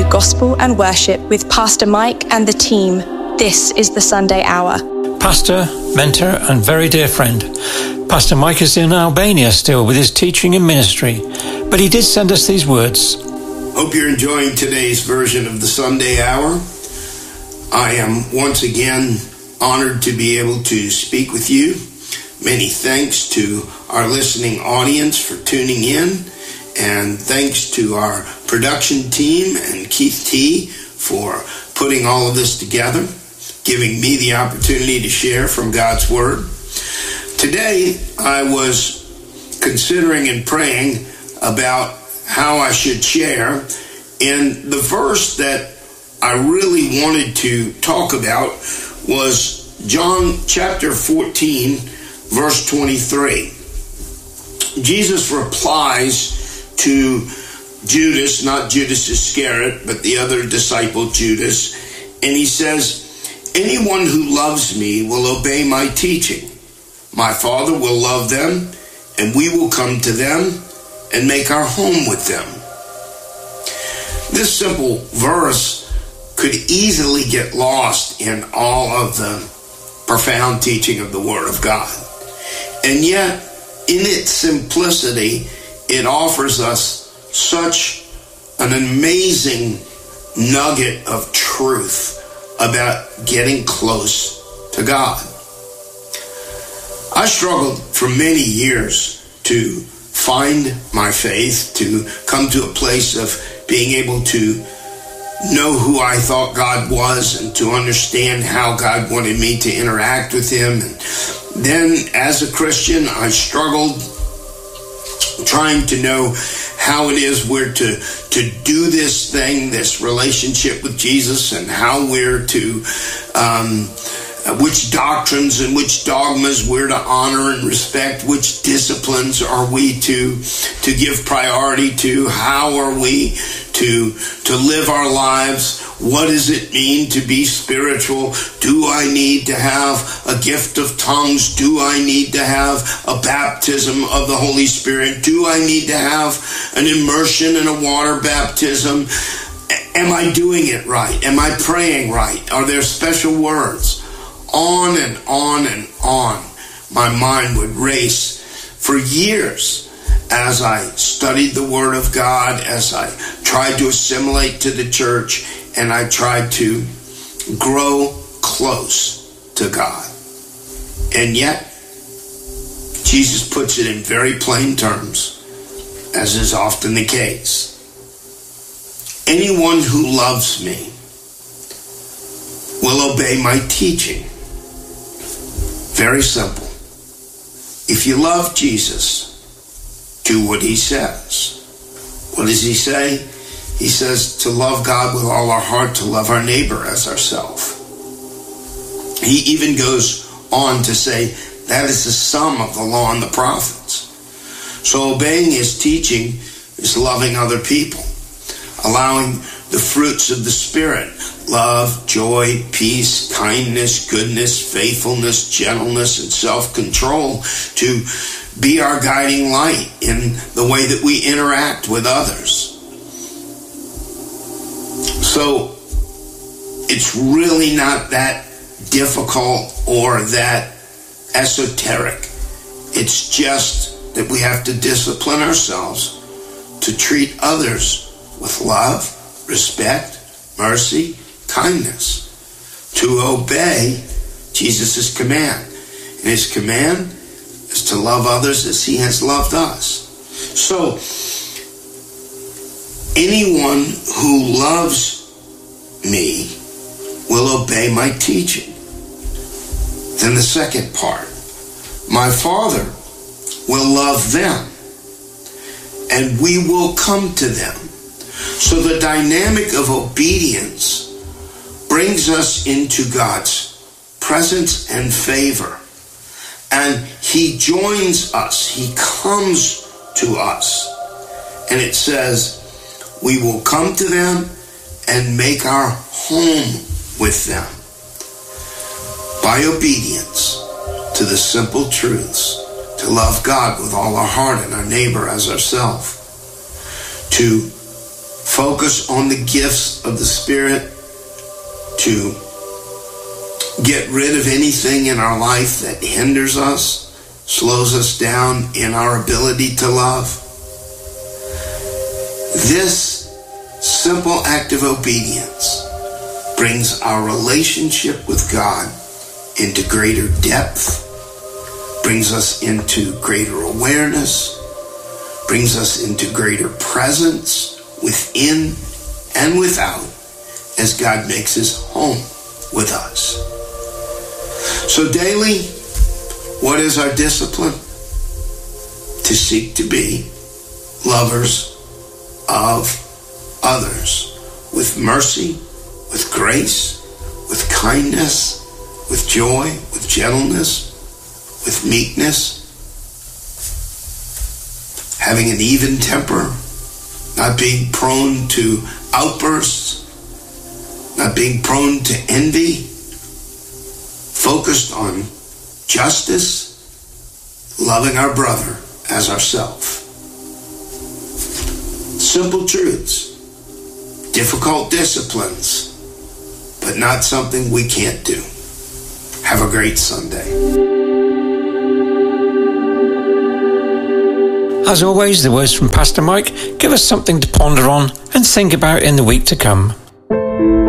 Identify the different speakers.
Speaker 1: gospel and worship with Pastor Mike and the team. This is the Sunday Hour.
Speaker 2: Pastor, mentor, and very dear friend. Pastor Mike is in Albania still with his teaching and ministry, but he did send us these words.
Speaker 3: Hope you're enjoying today's version of the Sunday Hour. I am once again honored to be able to speak with you. Many thanks to our listening audience for tuning in, and thanks to our production team and Keith T for putting all of this together, giving me the opportunity to share from God's Word. Today, I was considering and praying about how I should share, and the verse that I really wanted to talk about was John chapter 14, verse 23. Jesus replies to Judas, not Judas Iscariot, but the other disciple Judas, and he says, "Anyone who loves me will obey my teaching. My Father will love them, and we will come to them and make our home with them." This simple verse could easily get lost in all of the profound teaching of the Word of God. And yet, in its simplicity, it offers us such an amazing nugget of truth about getting close to God. I struggled for many years to find my faith, to come to a place of being able to know who I thought God was and to understand how God wanted me to interact with Him. And then as a Christian, I struggled trying to know how it is we're to do this thing, this relationship with Jesus, and how we're to, which doctrines and which dogmas we're to honor and respect, which disciplines are we to give priority to, how are we to live our lives, what does it mean to be spiritual, do I need to have a gift of tongues, do I need to have a baptism of the Holy Spirit, do I need to have an immersion in a water baptism, am I doing it right, am I praying right, are there special words? On and on and on, my mind would race for years as I studied the Word of God, as I tried to assimilate to the church, and I tried to grow close to God. And yet, Jesus puts it in very plain terms, as is often the case. Anyone who loves me will obey my teaching. Very simple. If you love Jesus, do what He says. What does He say? He says to love God with all our heart, to love our neighbor as ourselves. He even goes on to say that is the sum of the law and the prophets. So obeying His teaching is loving other people, allowing the fruits of the Spirit, love, joy, peace, kindness, goodness, faithfulness, gentleness, and self-control to be our guiding light in the way that we interact with others. So it's really not that difficult or that esoteric. It's just that we have to discipline ourselves to treat others with love, respect, mercy, kindness, to obey Jesus' command. And His command is to love others as He has loved us. So, anyone who loves me will obey my teaching. Then the second part, my Father will love them, and we will come to them. So the dynamic of obedience brings us into God's presence and favor. And He joins us. He comes to us. And it says, we will come to them and make our home with them. By obedience to the simple truths, to love God with all our heart and our neighbor as ourselves, to focus on the gifts of the Spirit, to get rid of anything in our life that hinders us, slows us down in our ability to love. This simple act of obedience brings our relationship with God into greater depth, brings us into greater awareness, brings us into greater presence within and without as God makes his home with us. So daily, what is our discipline? To seek to be lovers of others with mercy, with grace, with kindness, with joy, with gentleness, with meekness, having an even temper, not being prone to outbursts, not being prone to envy, focused on justice, loving our brother as ourselves. Simple truths, difficult disciplines, but not something we can't do. Have a great Sunday.
Speaker 2: As always, the words from Pastor Mike give us something to ponder on and think about in the week to come.